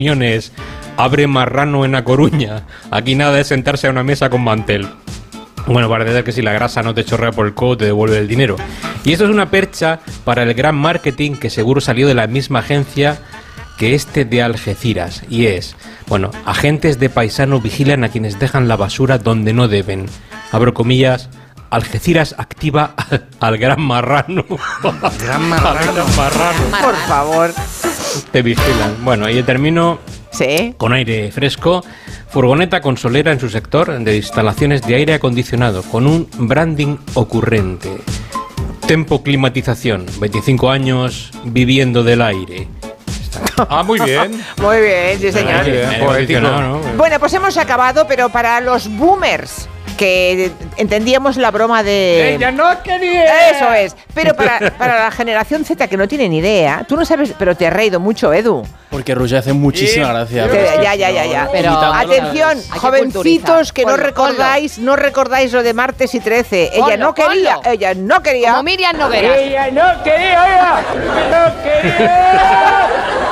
reuniones, abre marrano en A Coruña. Aquí nada de sentarse a una mesa con mantel. Bueno, parece ser que si la grasa no te chorrea por el codo, te devuelve el dinero. Y esto es una percha para el gran marketing que seguro salió de la misma agencia que este de Algeciras. Y es, bueno, agentes de paisano vigilan a quienes dejan la basura donde no deben. Abro comillas, Algeciras activa al gran marrano. Gran marrano. Por favor. Te vigilan. Bueno, y termino Sí. con aire fresco. Furgoneta consolera en su sector de instalaciones de aire acondicionado con un branding ocurrente. Tempo Climatización, 25 años viviendo del aire. Ah, muy bien. Muy bien, sí señor. Muy bien, Aire poético. acondicionado, ¿no? Bueno, pues hemos acabado, pero para los boomers, que entendíamos la broma de... ¡Ella no quería! Eso es. Pero para la generación Z, que no tiene ni idea, tú no sabes, pero te has reído mucho, Edu. Porque Rusia hace muchísima gracia. Ya. Pero atención, hay que jovencitos culturizar. que no recordáis lo de martes y 13. Ella no quería. Como Miriam Nogueras. Ella no quería, oiga, no quería.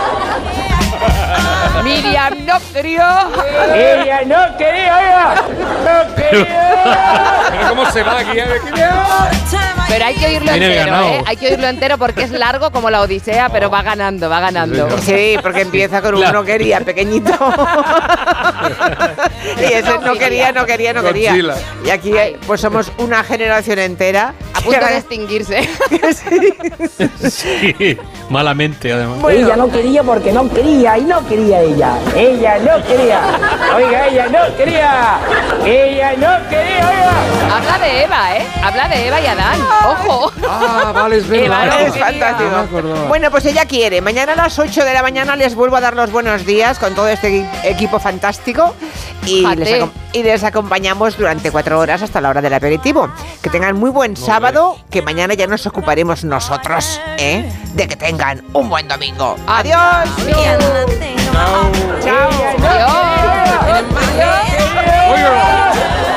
Miriam no quería. Ella no quería, oiga, no quería. Pero cómo se va aquí. Pero hay que oírlo Viene entero, ganado. ¿eh? Hay que oírlo entero porque es largo como la Odisea, pero va ganando, va ganando. Sí, porque empieza con un no quería, pequeñito. Y ese no quería. Godzilla. Y aquí pues somos una generación entera. A punto de extinguirse. Sí, malamente además. Ella no quería porque no quería y no quería ella. Ella no quería. Oiga, ella no quería. Ella no quería, oiga. Habla de Eva, ¿eh? Habla de Eva y Adán. ¡Ojo! Ah, vale, es Eva verdad. no Es fantástico. No me acordaba. Bueno, pues ella quiere. Mañana a las 8 de la mañana les vuelvo a dar los buenos días con todo este equipo fantástico y Fíjate. les acompañamos durante 4 horas hasta la hora del aperitivo. Que tengan muy buen sábado, que mañana ya nos ocuparemos nosotros, de que tengan un buen domingo. ¡Adiós! Miriam.